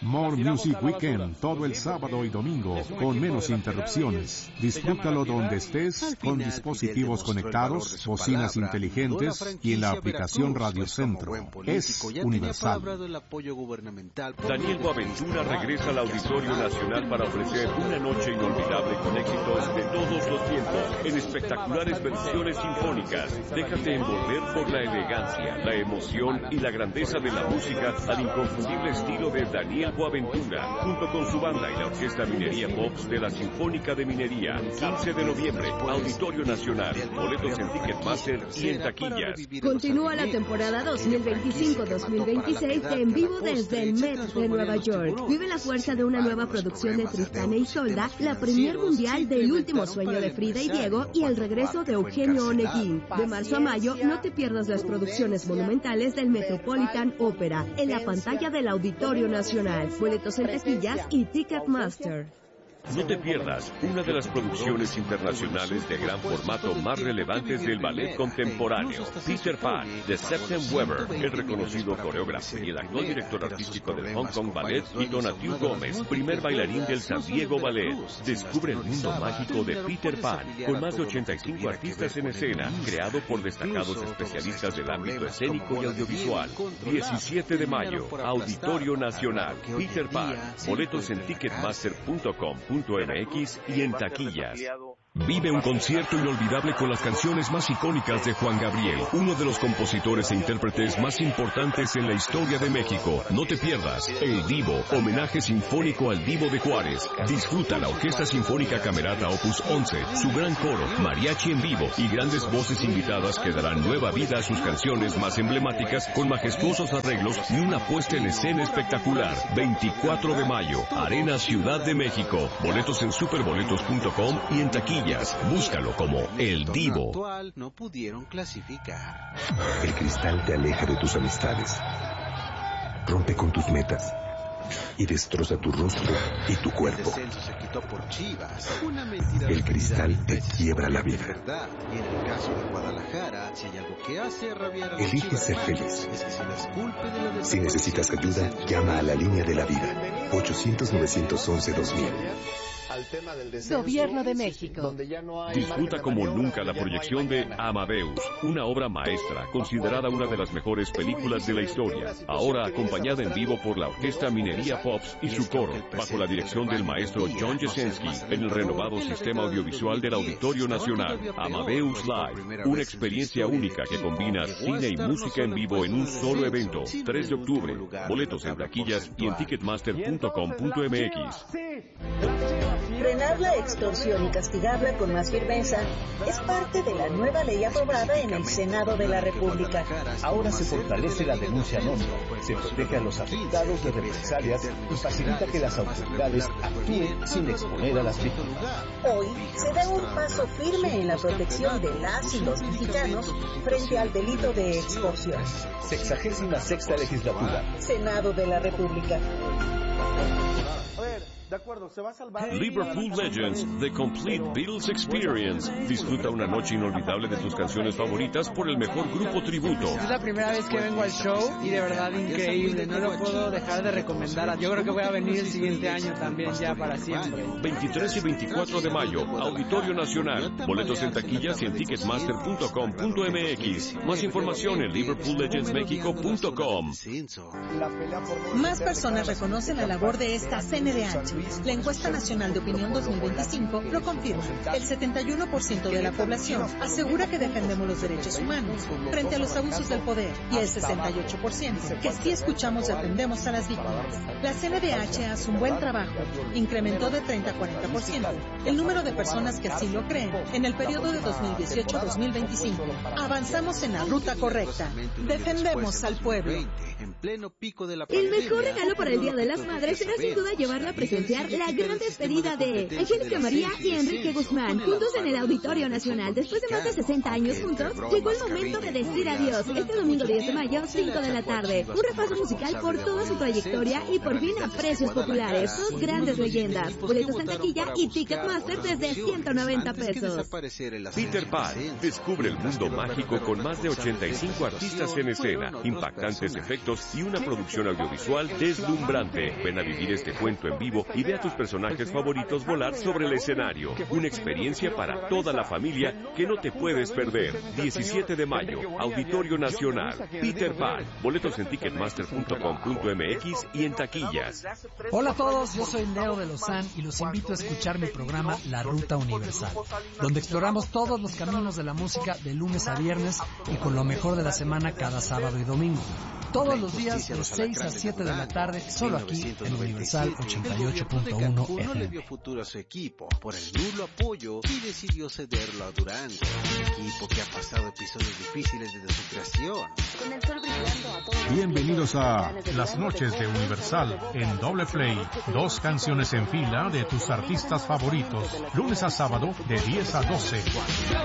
More Music Weekend todo el sábado y domingo con menos interrupciones. Disfrútalo donde estés con dispositivos conectados, bocinas inteligentes y en la aplicación Radio Centro. Es universal. Daniel Boaventura regresa al Auditorio Nacional para ofrecer una noche inolvidable con éxitos de todos los tiempos en espectaculares versiones sinfónicas. Déjate envolver por la elegancia, la emoción y la grandeza de la música al inconfundible estilo de Daniel Boaventura, junto con su banda y la Orquesta Minería Pops de la Sinfónica de Minería. 15 de noviembre, Auditorio Nacional. Boletos en Ticketmaster y en taquillas. Continúa la temporada 2025-2026 de En Vivo desde el Met de Nueva York. Vive la fuerza de una nueva producción de Tristán e Isolda, la premier mundial de El Último Sueño de Frida y Diego y el regreso de Eugenio Oneguín. De marzo a mayo, no te pierdas las producciones monumentales del Metropolitan Opera en la pantalla del Auditorio Nacional. Boletos en taquillas y Ticketmaster. No te pierdas una de las producciones internacionales de gran formato más relevantes del ballet contemporáneo, Peter Pan, de Septem Weber, el reconocido coreógrafo y el actual director artístico del Hong Kong Ballet, y Donatiu Gómez, primer bailarín del San Diego Ballet. Descubre el mundo mágico de Peter Pan, con más de 85 artistas en escena, creado por destacados especialistas del ámbito escénico y audiovisual. 17 de mayo, Auditorio Nacional, Peter Pan. Boletos en ticketmaster.com.mx y en taquillas. Vive un concierto inolvidable con las canciones más icónicas de Juan Gabriel, uno de los compositores e intérpretes más importantes en la historia de México. No te pierdas El Divo, homenaje sinfónico al Divo de Juárez. Disfruta la Orquesta Sinfónica Camerata Opus 11, su gran coro, mariachi en vivo y grandes voces invitadas que darán nueva vida a sus canciones más emblemáticas con majestuosos arreglos y una puesta en escena espectacular. 24 de mayo, Arena Ciudad de México. Boletos en superboletos.com y en taquillas. Búscalo como El Divo. No pudieron clasificar. El cristal te aleja de tus amistades, rompe con tus metas y destroza tu rostro y tu cuerpo. El cristal te quiebra la vida. Elige ser feliz. Si necesitas ayuda, llama a la línea de la vida. 800-911-2000. Gobierno de México. Disfruta como nunca la proyección de Amadeus, una obra maestra, considerada una de las mejores películas de la historia, ahora acompañada en vivo por la Orquesta Minería Pops y su coro, bajo la dirección del maestro John Jesensky, en el renovado sistema audiovisual del Auditorio Nacional. Amadeus Live, una experiencia única que combina cine y música en vivo en un solo evento. 3 de octubre, boletos en taquillas y en ticketmaster.com.mx. Frenar la extorsión y castigarla con más firmeza es parte de la nueva ley aprobada en el Senado de la República. Ahora se fortalece la denuncia anónima, se protege a los afectados de represalias y facilita que las autoridades actúen sin exponer a las víctimas. Hoy se da un paso firme en la protección de las y los mexicanos frente al delito de extorsión. 66ª legislatura. Senado de la República. De acuerdo, se va a salvar. Liverpool Legends, The Complete Beatles Experience. Disfruta una noche inolvidable de tus canciones favoritas por el mejor grupo tributo. Es la primera vez que vengo al show y de verdad increíble. No lo puedo dejar de recomendar. Yo creo que voy a venir el siguiente año también ya para siempre. 23 y 24 de mayo, Auditorio Nacional. Boletos en taquillas y en ticketmaster.com.mx. Más información en liverpoollegendsmexico.com. Más personas reconocen la labor de esta CNDH. La encuesta nacional de opinión 2025 lo confirma. El 71% de la población asegura que defendemos los derechos humanos frente a los abusos del poder y el 68% que sí escuchamos y atendemos a las víctimas. La CNDH hace un buen trabajo. Incrementó de 30 a 40% el número de personas que así lo creen en el periodo de 2018-2025. Avanzamos en la ruta correcta. Defendemos al pueblo. El mejor regalo para el Día de las Madres será sin duda llevarla a presenciar la gran despedida de Angélica María y Enrique Guzmán, juntos en el Auditorio Nacional. Después de más de 60 años juntos, llegó el momento de decir adiós. Este domingo 10 de mayo, 5 de la tarde. Un repaso musical por toda su trayectoria y por fin a precios populares. Dos grandes leyendas. Boletos en taquilla y Ticketmaster desde 190 pesos. Peter Pan. Descubre el mundo mágico con más de 85 artistas en escena, impactantes efectos efectos y una producción audiovisual deslumbrante. Ven a vivir este cuento en vivo y ve a tus personajes favoritos volar sobre el escenario. Una experiencia para toda la familia que no te puedes perder. 17 de mayo, Auditorio Nacional. Peter Pan. Boletos en ticketmaster.com.mx y en taquillas. Hola a todos, yo soy Leo de Lozán y los invito a escuchar mi programa La Ruta Universal, donde exploramos todos los caminos de la música de lunes a viernes y con lo mejor de la semana cada sábado y domingo. Todos los días de 6 a 7 de la tarde, solo aquí en Universal 88.1 no le dio futuro a su equipo por el nulo apoyo y decidió cederlo a Durango, equipo que ha pasado episodios difíciles desde su creación. Con el sol brillando a todos. Bienvenidos a Las Noches de Universal en Doble Play. 2 canciones en fila de tus artistas favoritos, lunes a sábado de 10 a 12.